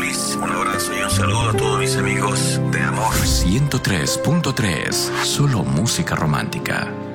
Luis. Un abrazo y un saludo a todos mis amigos de amor. 103.3, solo música romántica.